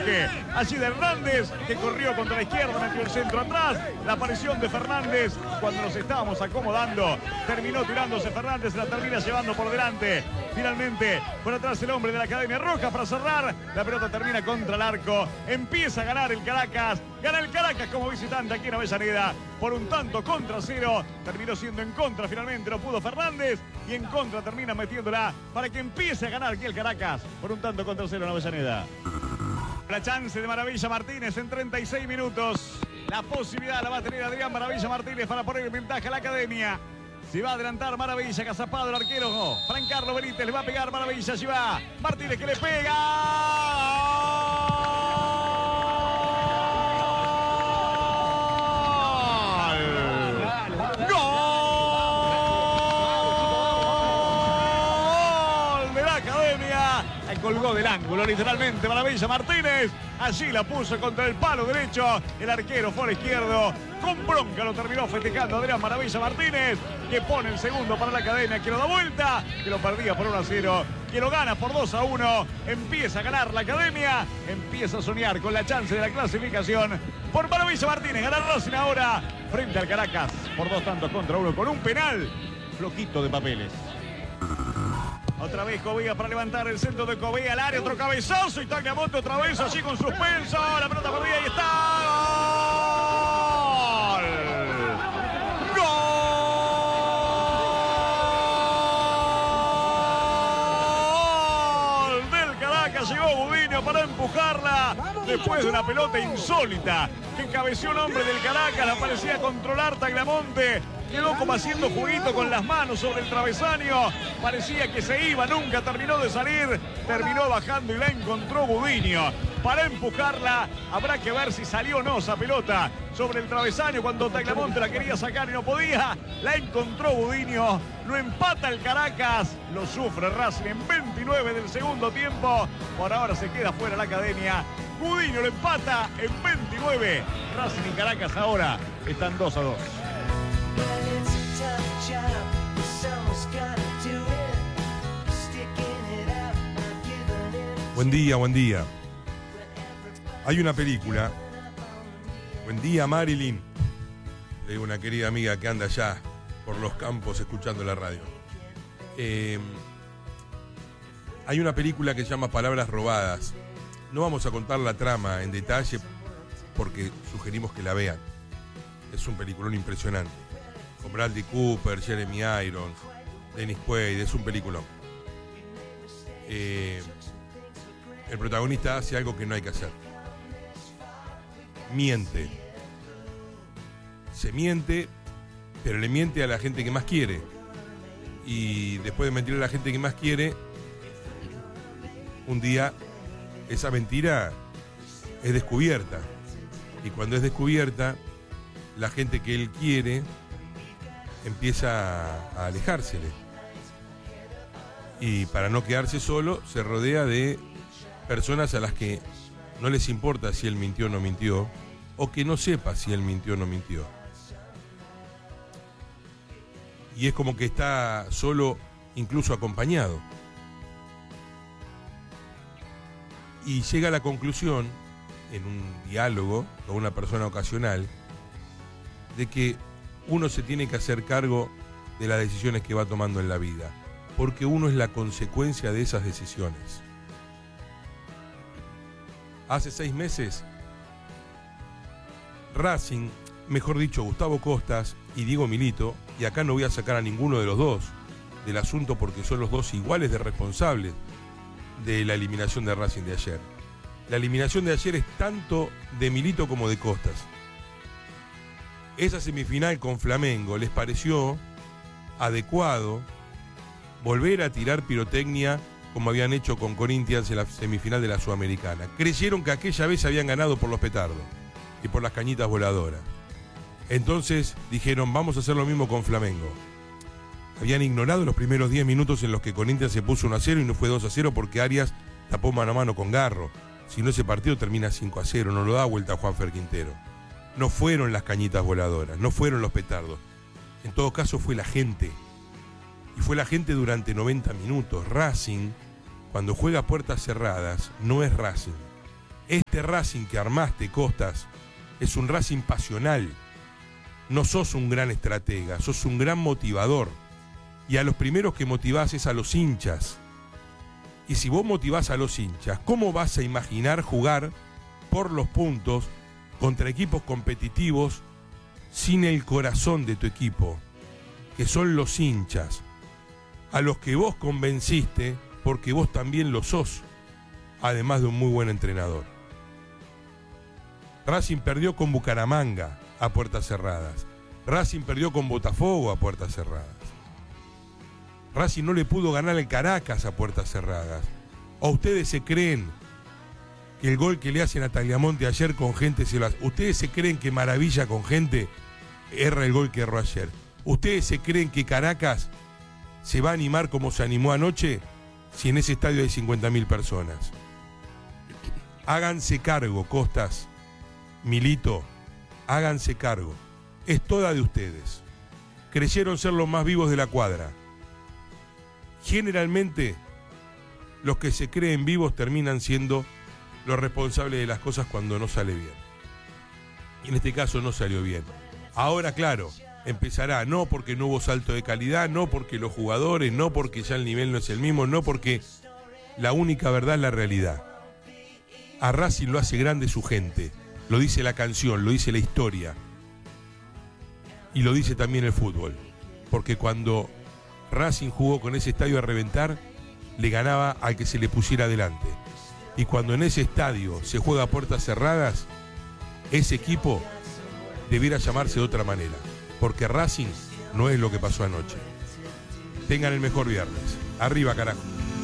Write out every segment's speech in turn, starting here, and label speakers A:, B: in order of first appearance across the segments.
A: toque allí de Hernández, que corrió contra la izquierda, metió el centro atrás. La aparición de Fernández cuando nos estábamos acomodando. Terminó tirándose Fernández, la termina llevando por delante. Finalmente, por atrás el hombre de la Academia Roja para cerrar. La pelota termina contra el arco. Empieza a ganar el Caracas. Gana el Caracas como visitante aquí en Avellaneda por un tanto contra cero. Terminó siendo en contra finalmente, no pudo Fernández. Y en contra termina metiéndola para que empiece a ganar aquí el Caracas por un tanto contra cero en Avellaneda. La chance de Maravilla Martínez en 36 minutos. La posibilidad la va a tener Adrián Maravilla Martínez para poner en ventaja a la Academia. Se va a adelantar Maravilla, agazapado el arquero Fran Carlos Benítez, le va a pegar Maravilla, allí va Martínez que le pega. Colgó del ángulo, literalmente, Maravilla Martínez. Allí la puso contra el palo derecho. El arquero fue al izquierdo. Con bronca lo terminó festejando Adrián Maravilla Martínez, que pone el segundo para la Academia, que lo da vuelta, que lo perdía por 1-0, que lo gana por 2-1. Empieza a ganar la Academia, empieza a soñar con la chance de la clasificación por Maravilla Martínez. Gana Racing ahora frente al Caracas por 2-1 con un penal flojito de papeles. Otra vez Covea para levantar el centro de Covea al área, otro cabezazo y Tagliamonte otra vez allí con suspenso. La pelota perdida y está. ¡Gol! Del Caracas llegó Gudiño para empujarla después de una pelota insólita que cabeció un hombre del Caracas, la parecía controlar Tagliamonte. Quedó como haciendo juguito con las manos sobre el travesaño. Parecía que se iba, nunca terminó de salir. Terminó bajando y la encontró Gudiño para empujarla. Habrá que ver si salió o no esa pelota sobre el travesaño cuando Tagliamonte la quería sacar y no podía. La encontró Gudiño. Lo empata el Caracas. Lo sufre Racing en 29 del segundo tiempo. Por ahora se queda fuera la Academia. Gudiño lo empata en 29. Racing y Caracas ahora están 2-2.
B: Buen día, buen día. Hay una película. Buen día, Marilyn. Le digo, una querida amiga que anda allá por los campos escuchando la radio. Hay una película que se llama Palabras Robadas. No vamos a contar la trama en detalle porque sugerimos que la vean. Es un peliculón impresionante. Con Bradley Cooper, Jeremy Irons, Dennis Quaid, es un peliculón. El protagonista hace algo que no hay que hacer. Miente. Se miente, pero le miente a la gente que más quiere. Y después de mentirle a la gente que más quiere, un día esa mentira es descubierta. Y cuando es descubierta, la gente que él quiere empieza a alejársele. Y para no quedarse solo, se rodea de personas a las que no les importa si él mintió o no mintió, o que no sepa si él mintió o no mintió. Y es como que está solo, incluso acompañado. Y llega a la conclusión, en un diálogo con una persona ocasional, de que uno se tiene que hacer cargo de las decisiones que va tomando en la vida, porque uno es la consecuencia de esas decisiones. Hace 6 meses, Racing, mejor dicho, Gustavo Costas y Diego Milito, y acá no voy a sacar a ninguno de los dos del asunto porque son los dos iguales de responsables de la eliminación de Racing de ayer. La eliminación de ayer es tanto de Milito como de Costas. Esa semifinal con Flamengo les pareció adecuado volver a tirar pirotecnia como habían hecho con Corinthians en la semifinal de la Sudamericana. Creyeron que aquella vez habían ganado por los petardos y por las cañitas voladoras. Entonces dijeron, vamos a hacer lo mismo con Flamengo. Habían ignorado los primeros 10 minutos en los que Corinthians se puso 1-0 y no fue 2-0 porque Arias tapó mano a mano con Garro. Si no, ese partido termina 5-0, no lo da vuelta Juanfer Quintero. No fueron las cañitas voladoras, no fueron los petardos. En todo caso fue la gente. Y fue la gente durante 90 minutos. Racing, cuando juega a puertas cerradas, no es Racing. Este Racing que armaste, Costas, es un Racing pasional. No sos un gran estratega, sos un gran motivador. Y a los primeros que motivás es a los hinchas. Y si vos motivás a los hinchas, ¿cómo vas a imaginar jugar por los puntos contra equipos competitivos sin el corazón de tu equipo, que son los hinchas, a los que vos convenciste porque vos también lo sos, además de un muy buen entrenador? Racing perdió con Bucaramanga a puertas cerradas. Racing perdió con Botafogo a puertas cerradas. Racing no le pudo ganar al Caracas a puertas cerradas. ¿O ustedes se creen que el gol que le hacen a Tagliamonte ayer con gente se lo hace? ¿Ustedes se creen que Maravilla con gente erra el gol que erró ayer? ¿Ustedes se creen que Caracas se va a animar como se animó anoche si en ese estadio hay 50.000 personas? Háganse cargo, Costas, Milito, háganse cargo. Es toda de ustedes. Creyeron ser los más vivos de la cuadra. Generalmente, los que se creen vivos terminan siendo los responsables de las cosas cuando no sale bien. Y en este caso no salió bien. Ahora, claro, empezará, no porque no hubo salto de calidad, no porque los jugadores, no porque ya el nivel no es el mismo, no porque la única verdad es la realidad. A Racing lo hace grande su gente, lo dice la canción, lo dice la historia y lo dice también el fútbol, porque cuando Racing jugó con ese estadio a reventar, le ganaba al que se le pusiera adelante. Y cuando en ese estadio se juega a puertas cerradas, ese equipo debiera llamarse de otra manera, porque Racing no es lo que pasó anoche. Tengan el mejor viernes. Arriba, carajo.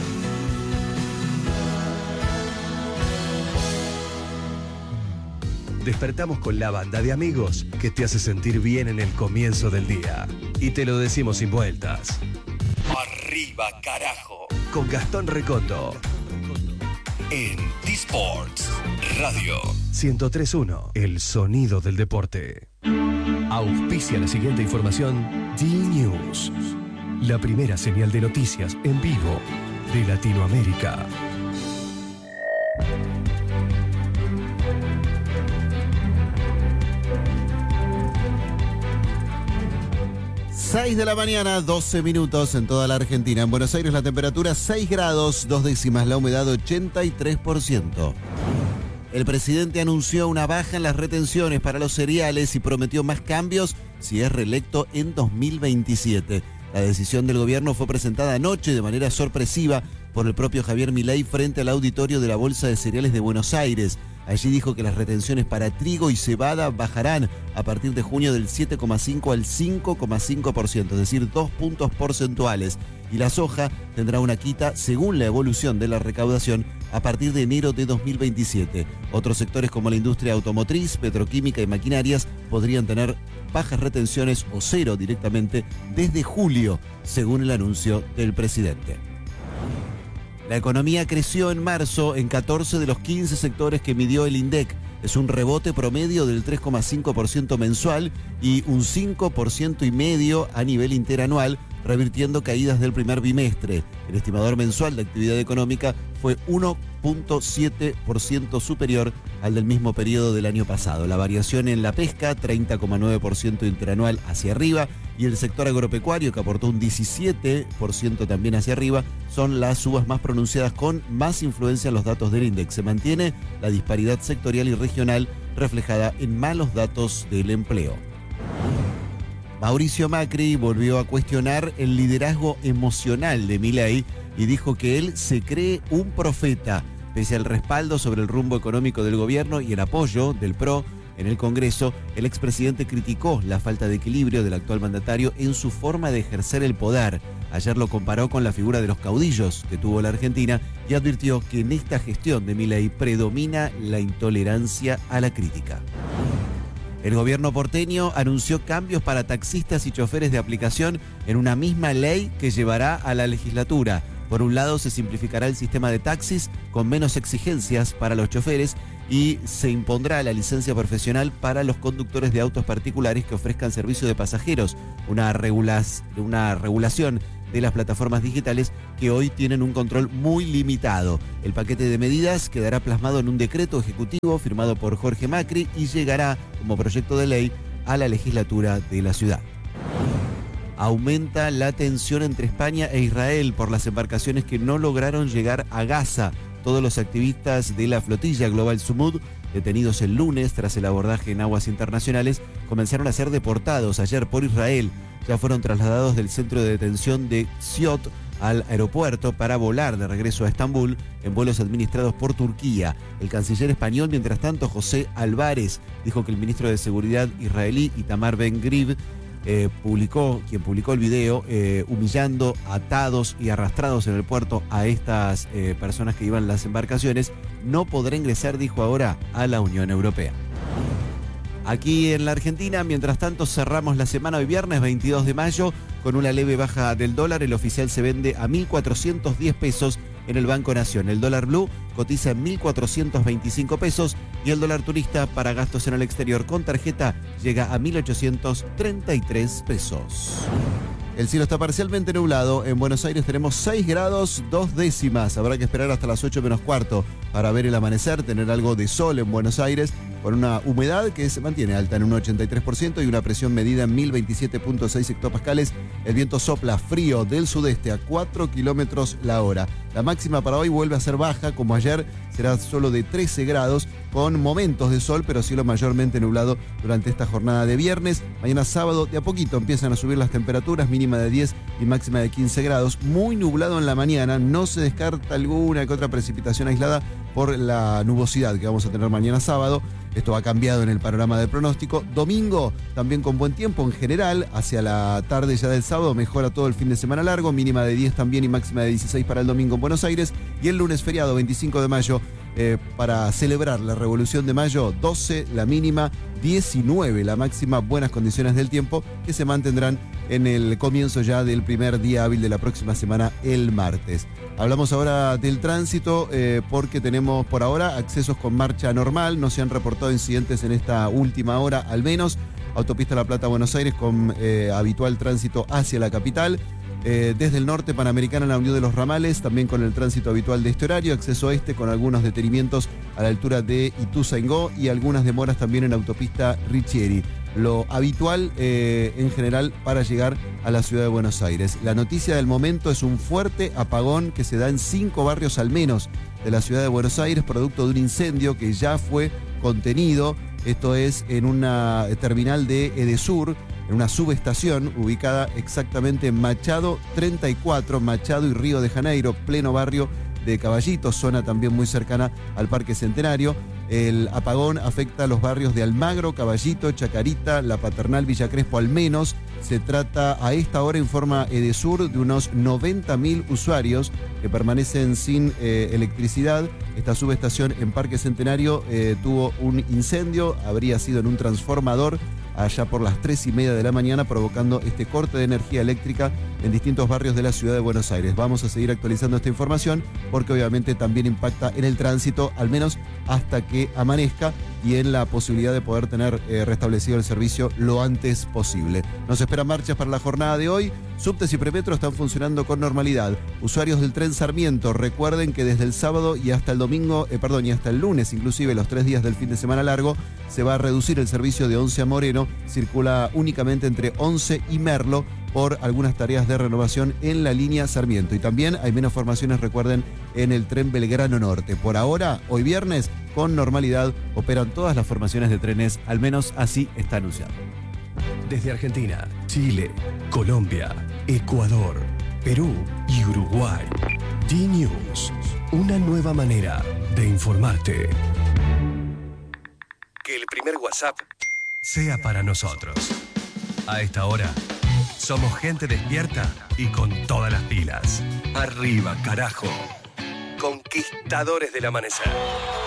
C: Despertamos con la banda de amigos que te hace sentir bien en el comienzo del día. Y te lo decimos sin vueltas. Arriba, carajo. Con Gastón Recoto. En T-Sports Radio 103.1, el sonido del deporte. Auspicia la siguiente información D-News, la primera señal de noticias en vivo de Latinoamérica.
D: Seis de la mañana, 12 minutos en toda la Argentina. En Buenos Aires la temperatura 6 grados, 2 décimas, la humedad 83%. El presidente anunció una baja en las retenciones para los cereales y prometió más cambios si es reelecto en 2027. La decisión del gobierno fue presentada anoche de manera sorpresiva por el propio Javier Milei frente al auditorio de la Bolsa de Cereales de Buenos Aires. Allí dijo que las retenciones para trigo y cebada bajarán a partir de junio del 7,5 al 5,5%, es decir, 2 puntos porcentuales. Y la soja tendrá una quita según la evolución de la recaudación a partir de enero de 2027. Otros sectores como la industria automotriz, petroquímica y maquinarias podrían tener bajas retenciones o cero directamente desde julio, según el anuncio del presidente. La economía creció en marzo en 14 de los 15 sectores que midió el INDEC. Es un rebote promedio del 3,5% mensual y un 5,5% a nivel interanual, revirtiendo caídas del primer bimestre. El estimador mensual de actividad económica fue 1,7% superior al del mismo periodo del año pasado. La variación en la pesca, 30,9% interanual hacia arriba, y el sector agropecuario, que aportó un 17% también hacia arriba, son las subas más pronunciadas con más influencia en los datos del índice. Se mantiene la disparidad sectorial y regional reflejada en malos datos del empleo. Mauricio Macri volvió a cuestionar el liderazgo emocional de Milei y dijo que él se cree un profeta. Pese al respaldo sobre el rumbo económico del gobierno y el apoyo del PRO en el Congreso, el expresidente criticó la falta de equilibrio del actual mandatario en su forma de ejercer el poder. Ayer lo comparó con la figura de los caudillos que tuvo la Argentina y advirtió que en esta gestión de Milei predomina la intolerancia a la crítica. El gobierno porteño anunció cambios para taxistas y choferes de aplicación en una misma ley que llevará a la legislatura. Por un lado, se simplificará el sistema de taxis con menos exigencias para los choferes y se impondrá la licencia profesional para los conductores de autos particulares que ofrezcan servicio de pasajeros, una regulación de las plataformas digitales que hoy tienen un control muy limitado. El paquete de medidas quedará plasmado en un decreto ejecutivo firmado por Jorge Macri y llegará como proyecto de ley a la legislatura de la ciudad. Aumenta la tensión entre España e Israel por las embarcaciones que no lograron llegar a Gaza. Todos los activistas de la flotilla Global Sumud, detenidos el lunes tras el abordaje en aguas internacionales, comenzaron a ser deportados ayer por Israel. Ya fueron trasladados del centro de detención de Xiot al aeropuerto para volar de regreso a Estambul en vuelos administrados por Turquía. El canciller español, mientras tanto, José Álvarez, dijo que el ministro de Seguridad israelí, Itamar Ben-Gvir, quien publicó el video humillando, atados y arrastrados en el puerto a estas personas que iban en las embarcaciones, no podrá ingresar, dijo ahora, a la Unión Europea. Aquí en la Argentina, mientras tanto, cerramos la semana hoy viernes 22 de mayo con una leve baja del dólar. El oficial se vende a 1.410 pesos en el Banco Nación. El dólar blue cotiza en 1.425 pesos y el dólar turista para gastos en el exterior con tarjeta llega a 1.833 pesos. El cielo está parcialmente nublado. En Buenos Aires tenemos 6 grados 2 décimas. Habrá que esperar hasta las 8 menos cuarto para ver el amanecer, tener algo de sol en Buenos Aires, con una humedad que se mantiene alta en un 83% y una presión medida en 1027.6 hectopascales. El viento sopla frío del sudeste a 4 kilómetros la hora. La máxima para hoy vuelve a ser baja, como ayer, será solo de 13 grados, con momentos de sol, pero cielo mayormente nublado durante esta jornada de viernes. Mañana sábado, de a poquito empiezan a subir las temperaturas, mínima de 10 y máxima de 15 grados. Muy nublado en la mañana, no se descarta alguna que otra precipitación aislada por la nubosidad que vamos a tener mañana sábado. Esto ha cambiado en el panorama del pronóstico. Domingo también con buen tiempo en general. Hacia la tarde ya del sábado mejora todo el fin de semana largo. Mínima de 10 también y máxima de 16 para el domingo en Buenos Aires. Y el lunes feriado 25 de mayo para celebrar la Revolución de Mayo, 12 la mínima, 19 la máxima. Buenas condiciones del tiempo que se mantendrán en el comienzo ya del primer día hábil de la próxima semana, el martes. Hablamos ahora del tránsito porque tenemos por ahora accesos con marcha normal. No se han reportado incidentes en esta última hora, al menos. Autopista La Plata-Buenos Aires con habitual tránsito hacia la capital. Desde el norte, Panamericana, la Unión de los Ramales, también con el tránsito habitual de este horario. Acceso este con algunos detenimientos a la altura de Ituzaingó y algunas demoras también en autopista Richieri. Lo habitual en general para llegar a la ciudad de Buenos Aires. La noticia del momento es un fuerte apagón que se da en 5 barrios al menos de la ciudad de Buenos Aires, producto de un incendio que ya fue contenido. Esto es en una terminal de Edesur, en una subestación ubicada exactamente en Machado 34, Machado y Río de Janeiro, pleno barrio de Caballito, zona también muy cercana al Parque Centenario. El apagón afecta a los barrios de Almagro, Caballito, Chacarita, La Paternal, Villa Crespo al menos. Se trata a esta hora, informa Edesur, de unos 90.000 usuarios que permanecen sin electricidad. Esta subestación en Parque Centenario tuvo un incendio, habría sido en un transformador allá por las 3:30 de la mañana, provocando este corte de energía eléctrica en distintos barrios de la ciudad de Buenos Aires. Vamos a seguir actualizando esta información porque obviamente también impacta en el tránsito, al menos hasta que amanezca, y en la posibilidad de poder tener restablecido el servicio lo antes posible. Nos esperan marchas para la jornada de hoy. Subtes y premetro están funcionando con normalidad. Usuarios del tren Sarmiento, recuerden que desde el sábado y hasta el domingo, y hasta el lunes, inclusive los 3 días del fin de semana largo, se va a reducir el servicio de Once a Moreno. Circula únicamente entre Once y Merlo por algunas tareas de renovación en la línea Sarmiento. Y también hay menos formaciones, recuerden, en el tren Belgrano Norte. Por ahora, hoy viernes, con normalidad, operan todas las formaciones de trenes, al menos así está anunciado.
C: Desde Argentina, Chile, Colombia, Ecuador, Perú y Uruguay. D-News, una nueva manera de informarte. Que el primer WhatsApp sea para nosotros. A esta hora, somos gente despierta y con todas las pilas. Arriba, carajo. Conquistadores del amanecer.